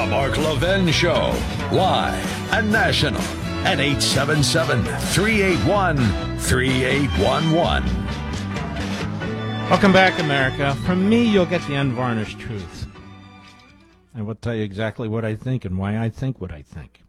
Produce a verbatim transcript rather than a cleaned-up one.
The Mark Levin Show, live and national at eight seven seven, three eight one, three eight one one. Welcome back, America. From me, you'll get the unvarnished truth. I will tell you exactly what I think and why I think what I think.